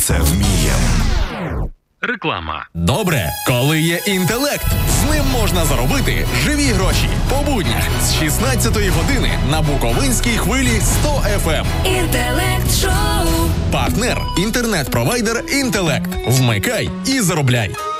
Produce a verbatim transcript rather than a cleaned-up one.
Це вмієм. Реклама. Добре, коли є інтелект, з ним можна заробити живі гроші. По буднях з шістнадцятої години на Буковинській хвилі сто еф ем. Інтелект шоу. Партнер – інтернет-провайдер «Інтелект». Вмикай і заробляй.